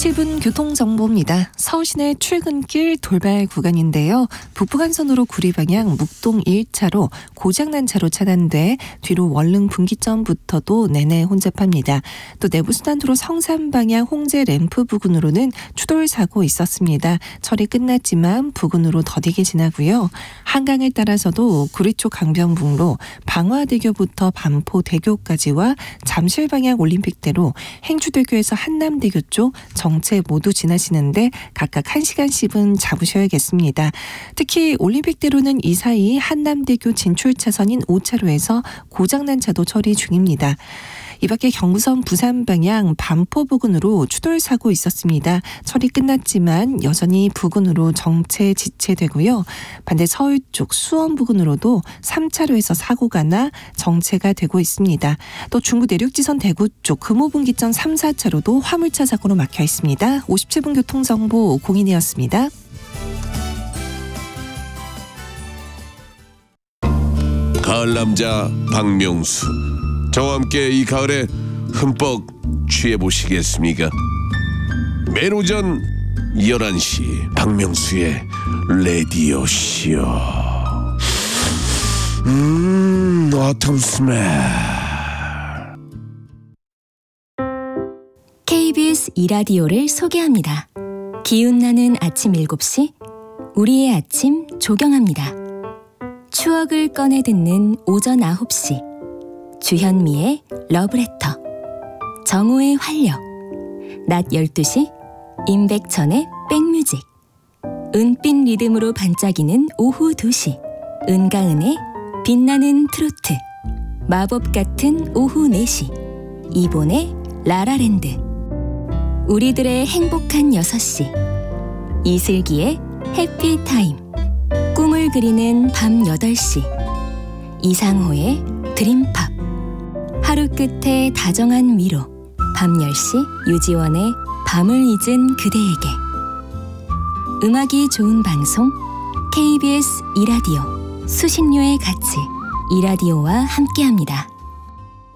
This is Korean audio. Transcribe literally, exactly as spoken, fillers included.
오십칠 분 교통정보입니다. 서울시내 출근길 돌발 구간인데요. 북부간선으로 구리 방향 묵동 일 차로 고장난 차로 차단돼 뒤로 월릉 분기점부터도 내내 혼잡합니다. 또 내부순환도로 성산 방향 홍제 램프 부근으로는 추돌 사고 있었습니다. 처리 끝났지만 부근으로 더디게 지나고요. 한강을 따라서도 구리 쪽 강변북로 방화대교부터 반포대교까지와 잠실 방향 올림픽대로 행주대교에서 한남대교 쪽 정체 모두 지나시는데 각각 한 시간씩은 잡으셔야겠습니다. 특히 올림픽대로는 이 사이 한남대교 진출 차선인 오 차로에서 고장난 차도 처리 중입니다. 이 밖에 경부선 부산 방향 반포 부근으로 추돌 사고 있었습니다. 처리 끝났지만 여전히 부근으로 정체 지체되고요. 반대 서울 쪽 수원 부근으로도 삼 차로에서 사고가 나 정체가 되고 있습니다. 또 중부 내륙지선 대구 쪽 금호분기점 삼, 사 차로도 화물차 사고로 막혀 있습니다. 오십칠 분 교통정보 공인이었습니다. 가을 남자 박명수, 저와 함께 이 가을에 흠뻑 취해보시겠습니까? 매일 오전 열한 시 박명수의 라디오쇼. 음, autumn smell. 케이비에스 이 라디오를 소개합니다. 기운나는 아침 일곱 시 우리의 아침 조경합니다. 추억을 꺼내 듣는 오전 아홉 시 주현미의 러브레터, 정호의 활력, 낮 열두 시 임백천의 백뮤직, 은빛 리듬으로 반짝이는 오후 두 시 은가은의 빛나는 트로트, 마법 같은 오후 네 시 이본의 라라랜드, 우리들의 행복한 여섯 시 이슬기의 해피타임, 꿈을 그리는 밤 여덟 시 이상호의 드림팝, 하루 끝에 다정한 위로 밤 열 시 유지원의 밤을 잊은 그대에게. 음악이 좋은 방송 케이비에스 이 라디오, 수신료의 가치 이 라디오와 함께합니다.